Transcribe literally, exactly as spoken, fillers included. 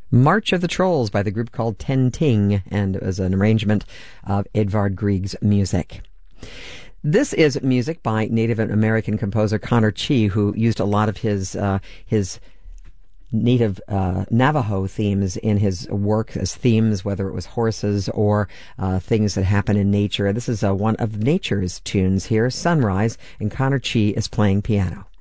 March of the Trolls by the group called Ten Ting, and it was an arrangement of Edvard Grieg's music. This is music by Native American composer Connor Chea, who used a lot of his uh, his native uh, Navajo themes in his work as themes, whether it was horses or uh, things that happen in nature. This is uh, one of nature's tunes here, Sunrise, and Connor Chea is playing piano.